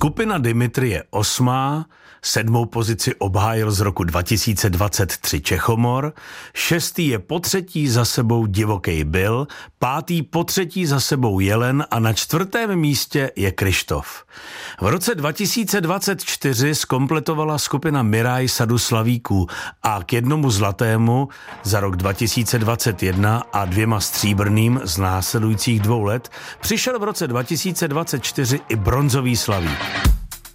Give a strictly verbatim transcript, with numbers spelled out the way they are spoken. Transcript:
Skupina Dimitri je osmá, sedmou pozici obhájil z roku dva tisíce dvacet tři Čechomor, šestý je po třetí za sebou Divokej Bill, pátý po třetí za sebou Jelen a na čtvrtém místě je Kryštof. V roce dva tisíce dvacet čtyři zkompletovala skupina Miraj sadu slavíků a k jednomu zlatému za rok dva tisíce dvacet jedna a dvěma stříbrným z následujících dvou let přišel v roce dva tisíce dvacet čtyři i bronzový slavík.